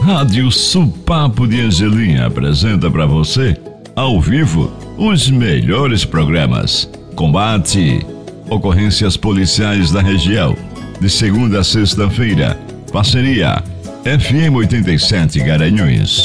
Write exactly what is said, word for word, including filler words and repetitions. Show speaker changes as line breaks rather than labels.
Rádio Supapo de Angelim apresenta para você, ao vivo, os melhores programas. Combate, ocorrências policiais da região, de segunda a sexta-feira. Parceria F M oitenta e sete Garanhuns.